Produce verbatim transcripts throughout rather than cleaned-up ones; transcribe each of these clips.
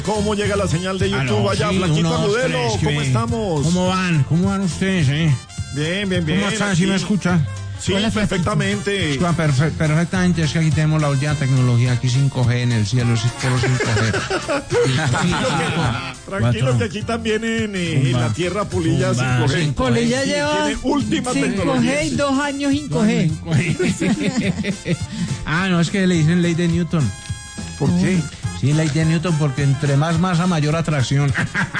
¿Cómo llega la señal de YouTube Aló, allá? sí, Flaquito uno, dos, Agudelo, tres, ¿cómo que- estamos? ¿Cómo van? ¿Cómo van ustedes, eh? Bien, bien, bien. ¿Cómo están? ¿Sí me aquí. escuchan? Sí, Hola, perfectamente. Escucha, perfe- perfectamente, es que aquí tenemos la última tecnología, aquí cinco G en el cielo, es por cinco G. Tranquilo que, tranquilo que aquí también en, eh, en la tierra Pulilla Pumba, cinco G. cinco G. Polilla Sí, lleva tiene última cinco G tecnología. y dos años cinco G. Ah, no, es que le dicen ley de Newton. ¿Por qué? Sí, ley de Newton, porque entre más masa, mayor atracción.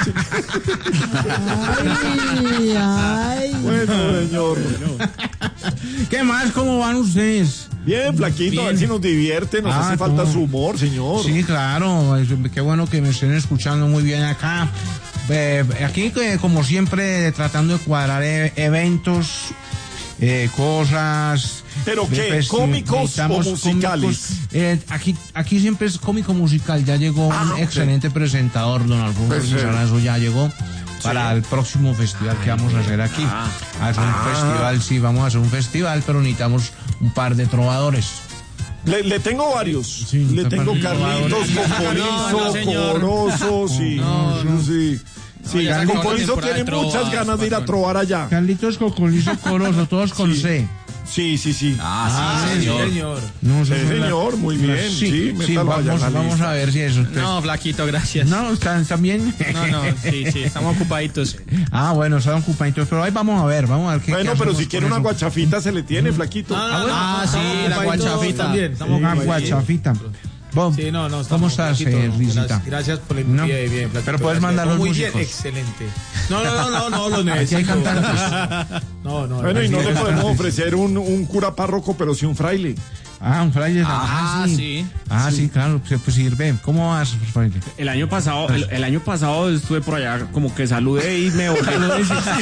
Ay, ay. Bueno, señor. ¿Qué más? ¿Cómo van ustedes? Bien, Flaquito, a ver Bien. si nos divierte, nos Ah, hace falta no. su humor, señor. Sí, claro, es- qué bueno que me estén escuchando muy bien acá. Eh, aquí, eh, como siempre, tratando de cuadrar e- eventos, eh, cosas. ¿Pero de qué? festi- ¿Cómicos necesitamos o musicales? cómicos. Eh, aquí, aquí siempre es cómico musical. Ya llegó Ah, un ok. excelente presentador, don Alfonso Pues, eh, Lizarazo, ya llegó. Para el próximo festival que vamos a hacer aquí. Hacer un Ah. festival, sí, vamos a hacer un festival, pero necesitamos un par de trovadores. Le, le tengo varios. Sí, le te tengo parece Carlitos, No, no, Cocorizo, señor. Corozo, sí. No, no. Sí. Sí, ya se acabó la Cocorizo temporada tiene de muchas trovas, ganas de ir a patrón. trobar allá. Carlitos Cocolizo Corozo, todos con C. Sí, sí, sí. Ah, sí, señor. No, Sí, eso es la- señor, muy bien. Sí, Sí, sí, métalo allá en vamos, la vamos lista. a ver si eso. No, Flaquito, gracias. No, ¿están, están bien? No, no, sí, sí, estamos ocupaditos. Ah, bueno, están ocupaditos, pero ahí vamos a ver, vamos a ver qué Bueno, qué pero hacemos si quiere con una eso. guachafita se le tiene, Flaquito. Ah, sí, la guachafita. también. Estamos con Sí, guachafita. Bob, Sí, no, no. ¿cómo estamos, estás, Flaquito, eh, Risita? Gracias, gracias por la No, bien, bien, Flaquito, pero puedes gracias. mandar los Muy músicos. bien, excelente. No, no, no, no, no, los necesito. Aquí hay cantantes. No, no. Bueno, y no sí, le sí, podemos sí. ofrecer un, un cura párroco, pero sí un fraile. Ah, un fraile. Ah, sí. Ah, sí, claro, pues, pues sirve. ¿Cómo vas, fraile? El año pasado, el, el año pasado estuve por allá como que saludé y me volví. Lo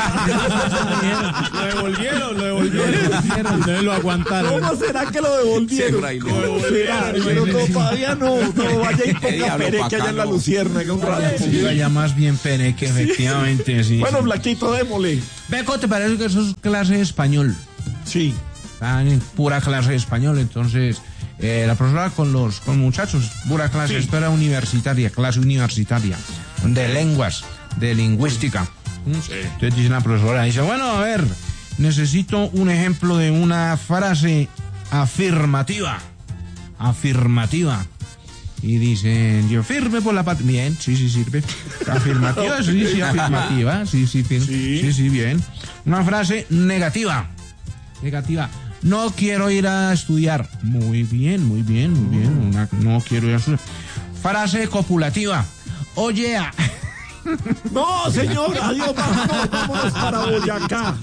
devolvieron, lo devolvieron. No lo aguantaron. ¿Cómo será que lo devolvieron? ¿Cómo será? Pero no, todavía no. No, vaya y ponga pereque allá en la Luciérnaga un rato. Sí, ya más bien pereque, efectivamente, sí. Bueno, sí. Flaquito, démosle. Beco, ¿te parece que eso es clase de español? Sí. Están en pura clase de español, entonces eh, la profesora con los con muchachos, pura clase, Sí. esto era universitaria, clase universitaria, de lenguas, de lingüística. Entonces dice la profesora, dice, bueno, a ver, necesito un ejemplo de una frase afirmativa, afirmativa. Y dicen, yo firme por la patria. Bien, sí, sí, sirve. Afirmativa, sí, sí, afirmativa. Sí, sí, firme. Sí. Sí, sí, bien. Una frase negativa. Negativa. No quiero ir a estudiar. Muy bien, muy bien, muy bien. Una- no quiero ir a estudiar. Frase copulativa. Oye, a- No, señor, adiós, vámonos, vámonos para Boyacá.